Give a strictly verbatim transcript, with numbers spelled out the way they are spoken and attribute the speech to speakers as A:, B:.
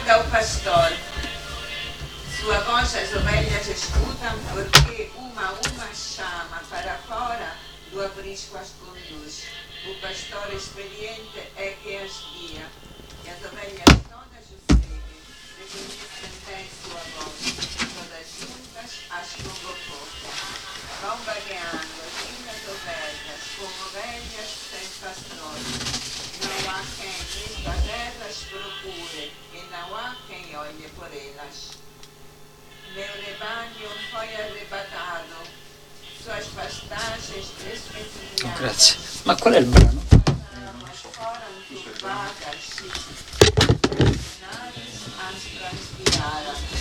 A: manda o pastor. Sua voz as ovelhas escutam, porque uma a uma chama para fora, do aprisco as conduz. O pastor experiente é que as guia, e as ovelhas todas o seguem, reconhecem bem sua voz, todas juntas as convocou. Vão vagueando as lindas ovelhas, com ovelhas sem pastor. Não há quem nesta terra as procure, e não há quem olhe por elas. Meu rebanho foi arrebatado, suas pastagens despentinhadas.
B: Oh, grazie. Ma qual è il brano?
A: Foram turbadas, as transpiraram.